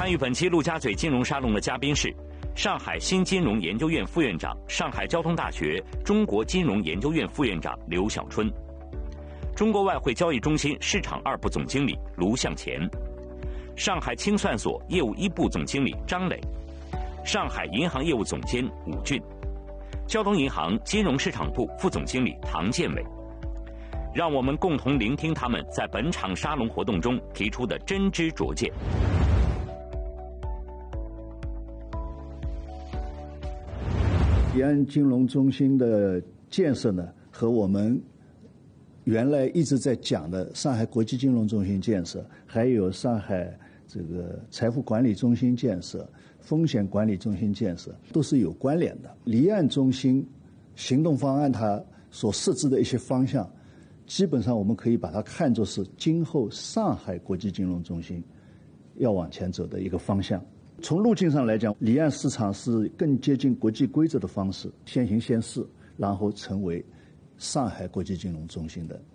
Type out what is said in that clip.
参与本期陆家嘴金融沙龙的嘉宾是上海新金融研究院副院长、上海交通大学中国金融研究院副院长刘小春，中国外汇交易中心市场2部总经理卢向前，上海清算所业务1部总经理张磊，上海银行业务总监武俊，交通银行金融市场部副总经理唐建伟。让我们共同聆听他们在本场沙龙活动中提出的真知灼见。 离岸金融中心的建设呢，和我们原来一直在讲的上海国际金融中心建设，还有上海这个财富管理中心建设、风险管理中心建设都是有关联的。离岸中心行动方案它所设置的一些方向，基本上我们可以把它看作是今后上海国际金融中心要往前走的一个方向。从路径上来讲，离岸市场是更接近国际规则的方式，先行先试，然后成为上海国际金融中心的